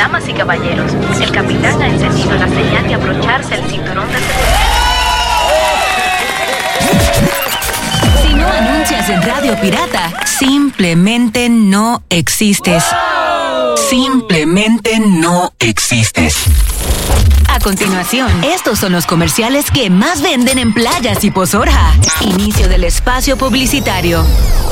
Damas y caballeros, el capitán ha encendido la señal de abrocharse el cinturón de seguridad. Si no anuncias en Radio Pirata, simplemente no existes. Simplemente no existes. A continuación, estos son los comerciales que más venden en Playas y Pozorja. Inicio del espacio publicitario.